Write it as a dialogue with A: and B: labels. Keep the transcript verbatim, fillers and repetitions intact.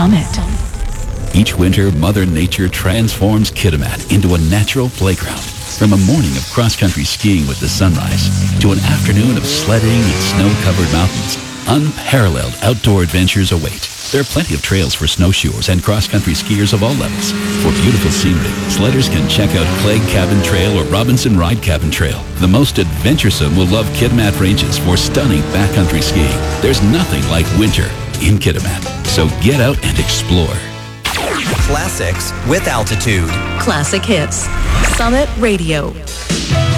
A: Summit.
B: Each winter, Mother Nature transforms Kitimat into a natural playground. From a morning of cross-country skiing with the sunrise to an afternoon of sledding in snow-covered mountains, unparalleled outdoor adventures await. There are plenty of trails for snowshoers and cross-country skiers of all levels. For beautiful scenery, sledders can check out Clegg Cabin Trail or Robinson Ride Cabin Trail. The most adventuresome will love Kitimat Ranges for stunning backcountry skiing. There's nothing like winter in Kitimat. So get out and explore.
C: Classics with altitude.
A: Classic hits. Summit Radio.